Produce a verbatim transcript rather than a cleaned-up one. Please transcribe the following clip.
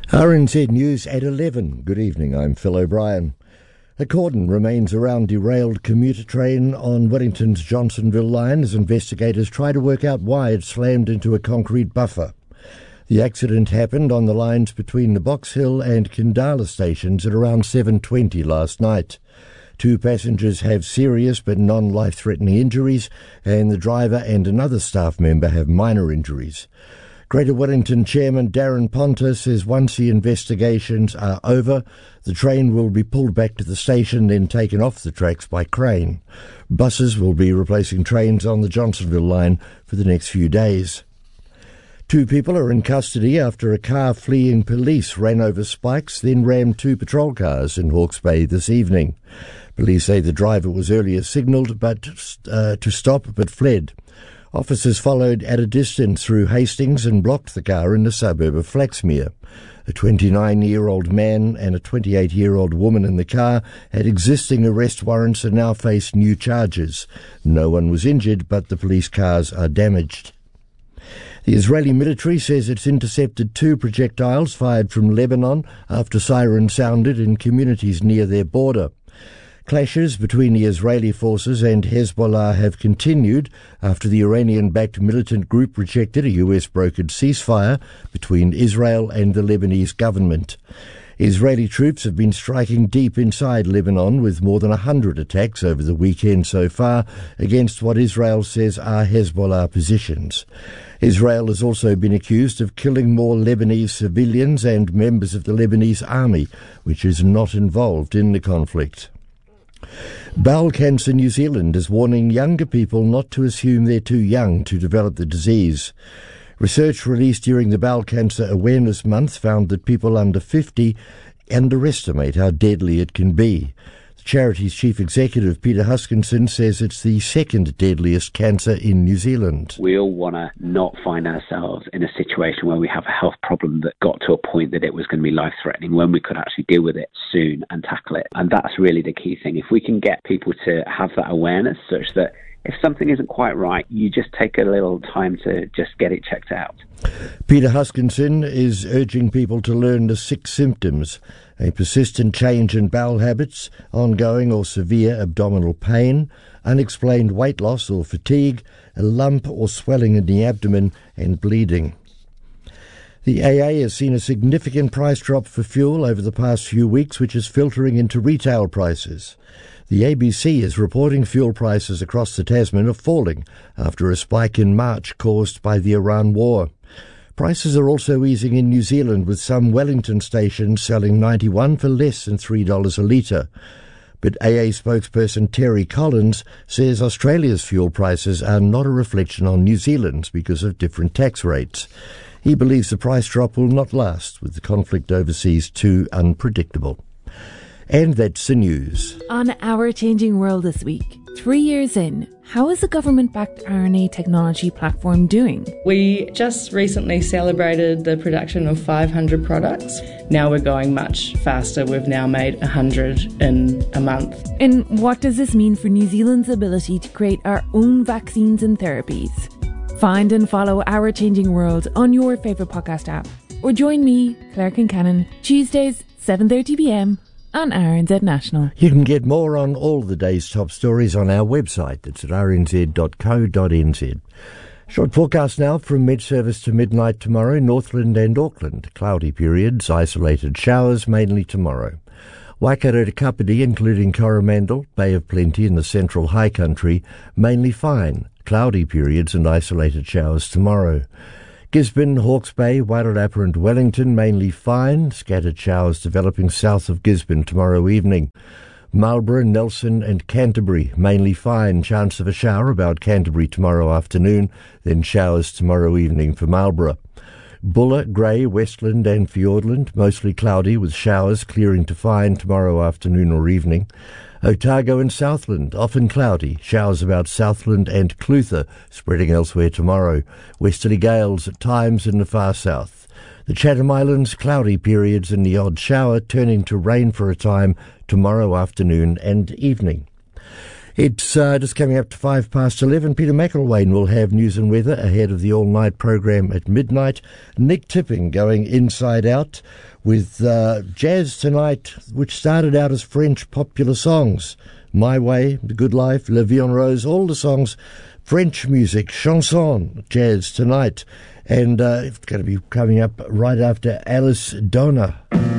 R N Z News at eleven. Good evening, I'm Phil O'Brien. A cordon remains around derailed commuter train on Wellington's Johnsonville line as investigators try to work out why it slammed into a concrete buffer. The accident happened on the lines between the Box Hill and Kundala stations at around seven twenty last night. Two passengers have serious but non-life-threatening injuries, and the driver and another staff member have minor injuries. Greater Wellington Chairman Darren Ponter says once the investigations are over, the train will be pulled back to the station, then taken off the tracks by crane. Buses will be replacing trains on the Johnsonville line for the next few days. Two people are in custody after a car fleeing police ran over spikes, then rammed two patrol cars in Hawke's Bay this evening. Police say the driver was earlier signalled but uh, to stop but fled. Officers followed at a distance through Hastings and blocked the car in the suburb of Flaxmere. A twenty-nine-year-old man and a twenty-eight-year-old woman in the car had existing arrest warrants and now face new charges. No one was injured, but the police cars are damaged. The Israeli military says it's intercepted two projectiles fired from Lebanon after sirens sounded in communities near their border. Clashes between the Israeli forces and Hezbollah have continued after the Iranian-backed militant group rejected a U S-brokered ceasefire between Israel and the Lebanese government. Israeli troops have been striking deep inside Lebanon with more than one hundred attacks over the weekend so far against what Israel says are Hezbollah positions. Israel has also been accused of killing more Lebanese civilians and members of the Lebanese army, which is not involved in the conflict. Bowel Cancer New Zealand is warning younger people not to assume they're too young to develop the disease. Research released during the Bowel Cancer Awareness Month found that people under fifty underestimate how deadly it can be. The charity's chief executive, Peter Huskinson, says it's the second deadliest cancer in New Zealand. We all want to not find ourselves in a situation where we have a health problem that got to a point that it was going to be life-threatening, when we could actually deal with it soon and tackle it. And that's really the key thing. If we can get people to have that awareness such that if something isn't quite right, you just take a little time to just get it checked out. Peter Huskinson is urging people to learn the six symptoms: a persistent change in bowel habits, ongoing or severe abdominal pain, unexplained weight loss or fatigue, a lump or swelling in the abdomen, and bleeding. The A A has seen a significant price drop for fuel over the past few weeks, which is filtering into retail prices. The A B C is reporting fuel prices across the Tasman are falling after a spike in March caused by the Iran war. Prices are also easing in New Zealand, with some Wellington stations selling ninety-one for less than three dollars a litre. But A A spokesperson Terry Collins says Australia's fuel prices are not a reflection on New Zealand's because of different tax rates. He believes the price drop will not last, with the conflict overseas too unpredictable. And that's the news. On Our Changing World this week, three years in, how is the government-backed R N A technology platform doing? We just recently celebrated the production of five hundred products. Now we're going much faster. We've now made one hundred in a month. And what does this mean for New Zealand's ability to create our own vaccines and therapies? Find and follow Our Changing World on your favourite podcast app. Or join me, Claire Kincannon, Tuesdays, seven thirty p m on R N Z National. You can get more on all the day's top stories on our website. That's at r n z dot co dot n z. Short forecast now from mid-service to midnight tomorrow, Northland and Auckland. Cloudy periods, isolated showers mainly tomorrow. Waikato to Kapiti, including Coromandel, Bay of Plenty in the central high country, mainly fine. Cloudy periods and isolated showers tomorrow. Gisborne, Hawke's Bay, Wairarapa and Wellington mainly fine, scattered showers developing south of Gisborne tomorrow evening. Marlborough, Nelson and Canterbury mainly fine, chance of a shower about Canterbury tomorrow afternoon, then showers tomorrow evening for Marlborough. Buller, Grey, Westland and Fiordland mostly cloudy with showers clearing to fine tomorrow afternoon or evening. Otago and Southland, often cloudy, showers about Southland and Clutha, spreading elsewhere tomorrow. Westerly gales at times in the far south. The Chatham Islands, cloudy periods and the odd shower, turning to rain for a time tomorrow afternoon and evening. It's uh, just coming up to five past eleven. Peter McElwain will have news and weather ahead of the all-night program at midnight. Nick Tipping going inside out with uh, jazz tonight, which started out as French popular songs. My Way, The Good Life, La Vie en Rose, all the songs, French music, chanson, jazz tonight. And uh, it's going to be coming up right after Alice Donna.